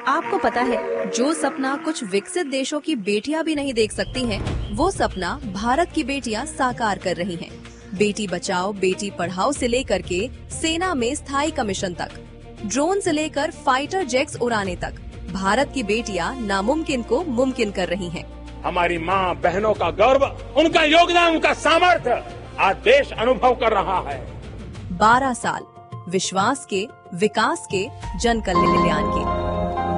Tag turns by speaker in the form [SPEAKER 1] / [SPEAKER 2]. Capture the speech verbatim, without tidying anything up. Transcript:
[SPEAKER 1] आपको पता है, जो सपना कुछ विकसित देशों की बेटियां भी नहीं देख सकती हैं, वो सपना भारत की बेटियां साकार कर रही हैं। बेटी बचाओ बेटी पढ़ाओ से लेकर के सेना में स्थायी कमीशन तक, ड्रोन से लेकर फाइटर जेट्स उड़ाने तक, भारत की बेटियां नामुमकिन को मुमकिन कर रही हैं।
[SPEAKER 2] हमारी माँ बहनों का गौरव, उनका योगदान, उनका सामर्थ्य आज देश अनुभव कर रहा है।
[SPEAKER 1] बारह साल विश्वास के, विकास के, जन कल्याण के।